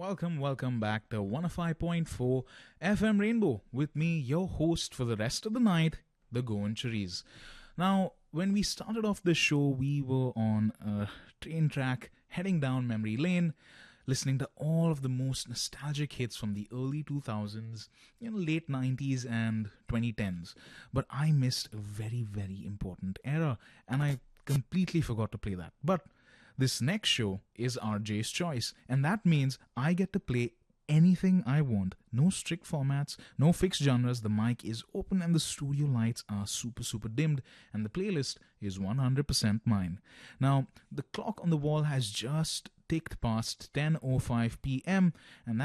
welcome back to 105.4 FM Rainbow with me, your host for the rest of the night, the Goan Cherise. Now, when we started off this show, we were on a train track heading down memory lane, listening to all of the most nostalgic hits from the early 2000s, late 90s and 2010s. But I missed a very, very important era, and I completely forgot to play that. But this next show is RJ's Choice, and that means I get to play anything I want. No strict formats, no fixed genres. The mic is open and the studio lights are super, super dimmed, and the playlist is 100% mine. Now, the clock on the wall has just ticked past 10:05 p.m., and